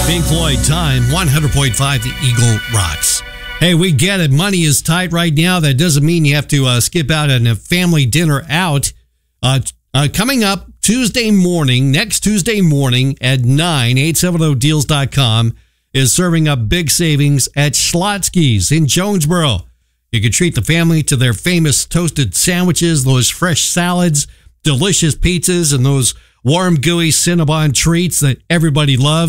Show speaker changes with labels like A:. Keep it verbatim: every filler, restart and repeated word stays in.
A: Pink Floyd, Time, one hundred point five The Eagle rocks. Hey, we get it. Money is tight right now. That doesn't mean you have to uh, skip out on a family dinner out. Uh, uh, coming up Tuesday morning, next Tuesday morning at nine, eight seventy deals dot com is serving up big savings at Schlotzsky's in Jonesboro. You can treat the family to their famous toasted sandwiches, those fresh salads, delicious pizzas, and those warm, gooey Cinnabon treats that everybody loves.